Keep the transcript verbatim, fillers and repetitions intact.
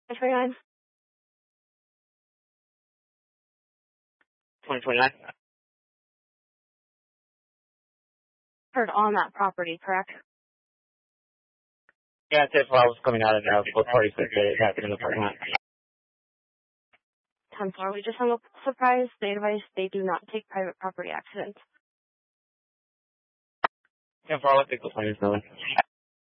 twenty-nine. twenty twenty-nine. Heard on that property, correct? Yeah, that's it. While I was coming out of the house, both parties said that it happened in the parking lot. ten four, we just hung up Surprise. They advise they do not take private property accidents. ten four, I'll take the plaintiff's number.